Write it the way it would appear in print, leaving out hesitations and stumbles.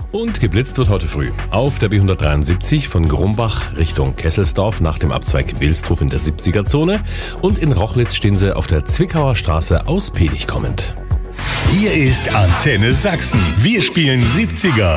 Und geblitzt wird heute früh auf der B173 von Grumbach Richtung Kesselsdorf nach dem Abzweig Wilsdruf in der 70er-Zone. Und in Rochlitz stehen sie auf der Zwickauer Straße aus Penich kommend. Hier ist Antenne Sachsen. Wir spielen 70er.